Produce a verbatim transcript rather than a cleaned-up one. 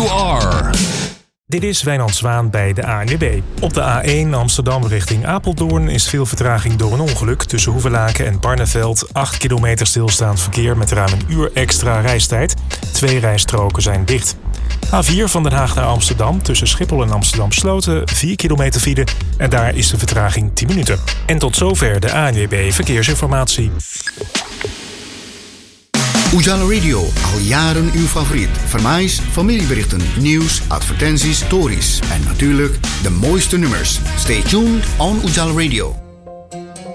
you are. Dit is Wijnand Zwaan bij de A N W B. Op de A één Amsterdam richting Apeldoorn is veel vertraging door een ongeluk. Tussen Hoevelaken en Barneveld acht kilometer stilstaand verkeer met ruim een uur extra reistijd. Twee rijstroken zijn dicht. A vier van Den Haag naar Amsterdam tussen Schiphol en Amsterdam Sloten vier kilometer file en daar is de vertraging tien minuten. En tot zover de A N W B Verkeersinformatie. Ujala Radio, al jaren uw favoriet. Vermijs, familieberichten, nieuws, advertenties, stories en natuurlijk de mooiste nummers. Stay tuned on Ujala Radio.